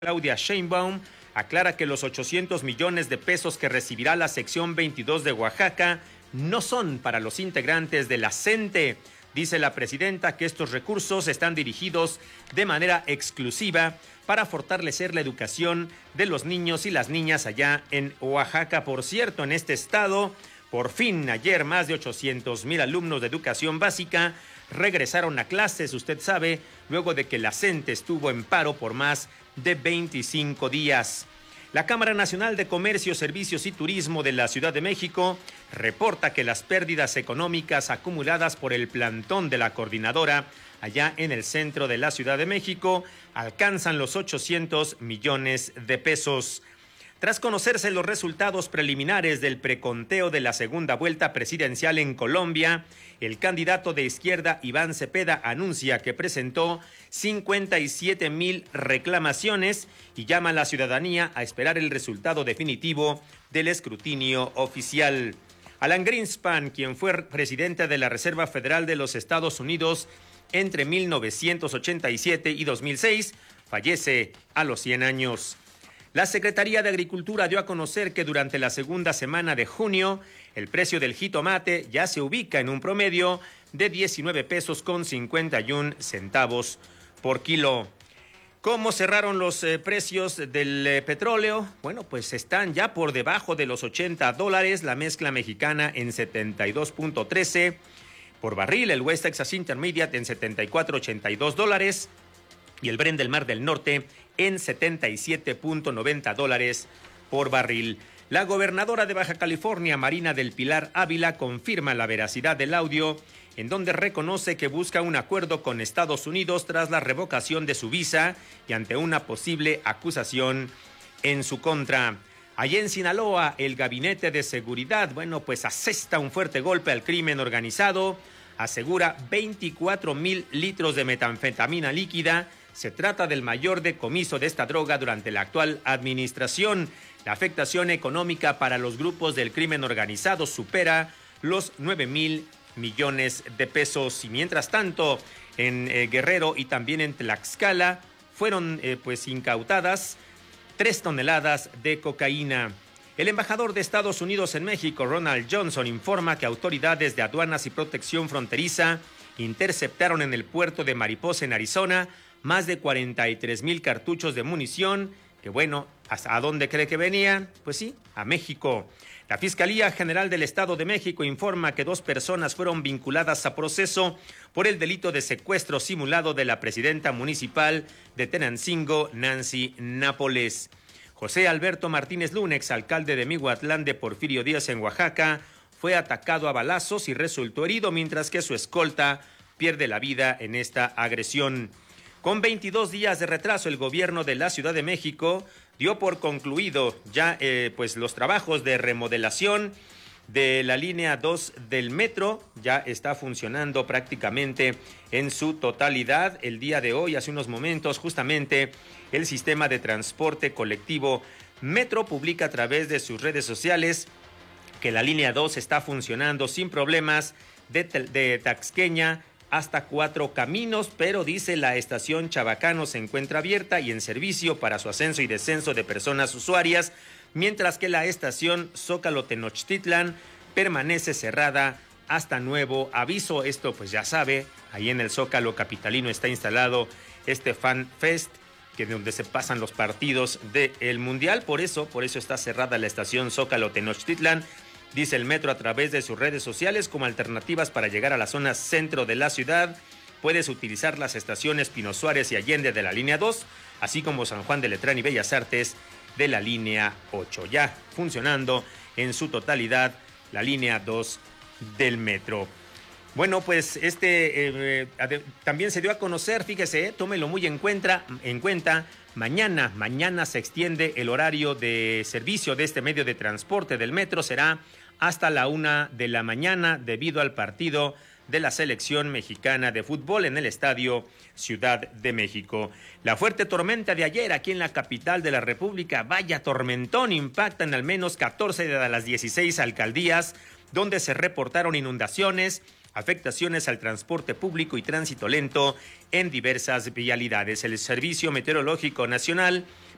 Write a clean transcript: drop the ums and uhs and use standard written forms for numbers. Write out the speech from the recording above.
Claudia Sheinbaum aclara que los 800 millones de pesos que recibirá la sección 22 de Oaxaca no son para los integrantes de la CENTE. Dice la presidenta que estos recursos están dirigidos de manera exclusiva para fortalecer la educación de los niños y las niñas allá en Oaxaca. Por cierto, en este estado, por fin ayer más de 800,000 alumnos de educación básica regresaron a clases, usted sabe, luego de que la CENTE estuvo en paro por más de 25 días. La Cámara Nacional de Comercio, Servicios y Turismo de la Ciudad de México reporta que las pérdidas económicas acumuladas por el plantón de la coordinadora allá en el centro de la Ciudad de México alcanzan los 800 millones de pesos. Tras conocerse los resultados preliminares del preconteo de la segunda vuelta presidencial en Colombia, el candidato de izquierda Iván Cepeda anuncia que presentó 57,000 reclamaciones y llama a la ciudadanía a esperar el resultado definitivo del escrutinio oficial. Alan Greenspan, quien fue presidente de la Reserva Federal de los Estados Unidos entre 1987 y 2006, fallece a los 100 años. La Secretaría de Agricultura dio a conocer que durante la segunda semana de junio, el precio del jitomate ya se ubica en un promedio de 19 pesos con 51 centavos por kilo. ¿Cómo cerraron los precios del petróleo? Bueno, pues están ya por debajo de los $80, la mezcla mexicana en 72.13 por barril, el West Texas Intermediate en $74.82 y el Brent del Mar del Norte en $77.90 por barril. La gobernadora de Baja California, Marina del Pilar Ávila, confirma la veracidad del audio en donde reconoce que busca un acuerdo con Estados Unidos tras la revocación de su visa y ante una posible acusación en su contra. Allí en Sinaloa, el Gabinete de Seguridad, pues asesta un fuerte golpe al crimen organizado, asegura 24,000 litros de metanfetamina líquida. Se trata del mayor decomiso de esta droga durante la actual administración. La afectación económica para los grupos del crimen organizado supera los 9,000 millones de pesos. Y mientras tanto, en Guerrero y también en Tlaxcala fueron incautadas 3 toneladas de cocaína. El embajador de Estados Unidos en México, Ronald Johnson, informa que autoridades de aduanas y protección fronteriza interceptaron en el puerto de Mariposa, en Arizona, más de 43,000 cartuchos de munición, que ¿a dónde cree que venían? Pues sí, a México. La Fiscalía General del Estado de México informa que 2 personas fueron vinculadas a proceso por el delito de secuestro simulado de la presidenta municipal de Tenancingo, Nancy Nápoles. José Alberto Martínez Luna, exalcalde de Mihuatlán de Porfirio Díaz en Oaxaca, fue atacado a balazos y resultó herido, mientras que su escolta pierde la vida en esta agresión. Con 22 días de retraso, el gobierno de la Ciudad de México dio por concluido ya los trabajos de remodelación de la línea 2 del metro. Ya está funcionando prácticamente en su totalidad. El día de hoy, hace unos momentos, justamente el sistema de transporte colectivo Metro publica a través de sus redes sociales que la línea 2 está funcionando sin problemas de Taxqueña hasta 4 Caminos, pero dice la estación Chabacano se encuentra abierta y en servicio para su ascenso y descenso de personas usuarias, mientras que la estación Zócalo Tenochtitlan permanece cerrada hasta nuevo aviso. Esto ya sabe, ahí en el Zócalo capitalino está instalado este Fan Fest, que es donde se pasan los partidos del Mundial, por eso está cerrada la estación Zócalo Tenochtitlan. Dice el Metro a través de sus redes sociales, como alternativas para llegar a la zona centro de la ciudad, puedes utilizar las estaciones Pino Suárez y Allende de la línea 2, así como San Juan de Letrán y Bellas Artes de la línea 8. Ya funcionando en su totalidad la línea 2 del Metro. También se dio a conocer, fíjese, tómelo muy en cuenta, mañana se extiende el horario de servicio de este medio de transporte del Metro, será hasta la 1 de la mañana debido al partido de la selección mexicana de fútbol en el Estadio Ciudad de México. La fuerte tormenta de ayer aquí en la capital de la República, vaya tormentón, impacta en al menos 14 de las 16 alcaldías donde se reportaron inundaciones, afectaciones al transporte público y tránsito lento en diversas vialidades. El Servicio Meteorológico Nacional